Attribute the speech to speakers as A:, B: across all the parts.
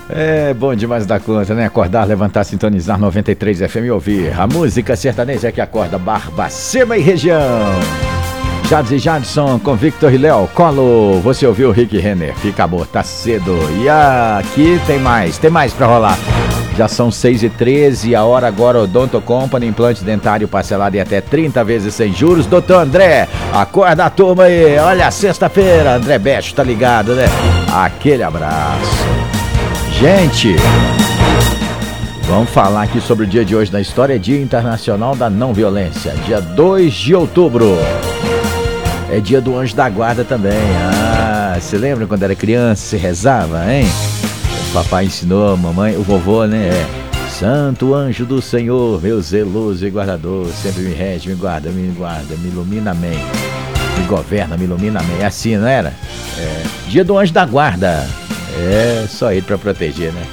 A: É bom demais da conta, né? Acordar, levantar, sintonizar 93 FM e ouvir a música sertaneja que acorda Barbacema e região. Jades e Jadson com Victor e Léo Colo. Você ouviu o Rick Renner? Fica amor, tá cedo. E aqui tem mais pra rolar. Já são 6h13, a hora agora, Odonto Company, implante dentário parcelado em até 30 vezes sem juros. Doutor André, acorda a turma aí. Olha, sexta-feira, André Becho, tá ligado, né? Aquele abraço. Gente, vamos falar aqui sobre o dia de hoje na história, Dia Internacional da Não Violência, dia 2 de outubro. É dia do Anjo da Guarda também. Você lembra quando era criança, você rezava, hein? O papai ensinou, a mamãe, o vovô, né? Santo anjo do Senhor, meu zeloso e guardador, sempre me rege, me guarda, me ilumina, amém. Me governa, me ilumina, amém. É assim, não era? Dia do Anjo da Guarda. Só ele pra proteger, né?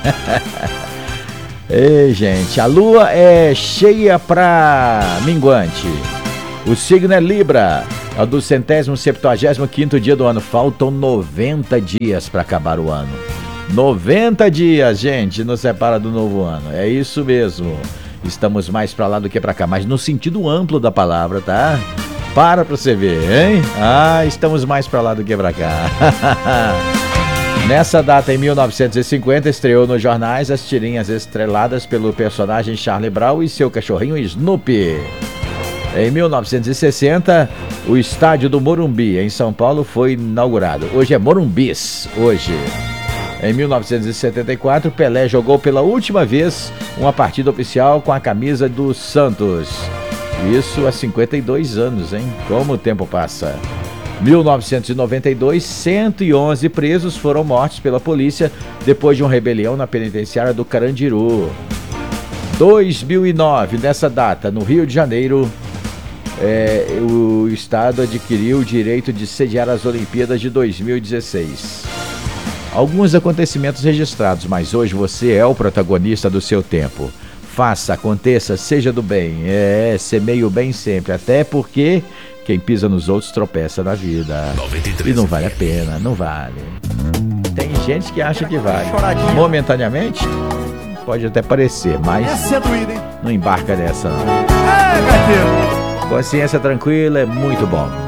A: Ei, gente, a lua é cheia pra minguante. O signo é Libra, é o do 175º dia do ano. Faltam 90 dias para acabar o ano. 90 dias, gente, nos separa do novo ano. É isso mesmo. Estamos mais para lá do que para cá, mas no sentido amplo da palavra, tá? Para você ver, hein? Estamos mais para lá do que para cá. Nessa data, em 1950, estreou nos jornais as tirinhas estreladas pelo personagem Charlie Brown e seu cachorrinho Snoopy. Em 1960, o estádio do Morumbi, em São Paulo, foi inaugurado. Hoje é Morumbis, hoje. Em 1974, Pelé jogou pela última vez uma partida oficial com a camisa do Santos. Isso há 52 anos, hein? Como o tempo passa. 1992, 111 presos foram mortos pela polícia depois de uma rebelião na penitenciária do Carandiru. 2009, nessa data, no Rio de Janeiro, o estado adquiriu o direito de sediar as Olimpíadas de 2016. Alguns acontecimentos registrados, mas hoje você é o protagonista do seu tempo. Faça, aconteça, seja do bem. Semeie o bem sempre, até porque quem pisa nos outros tropeça na vida. E não vale a pena, não vale. Tem gente que acha que vale. Momentaneamente, pode até parecer, mas não embarca nessa, não. Consciência tranquila é muito bom.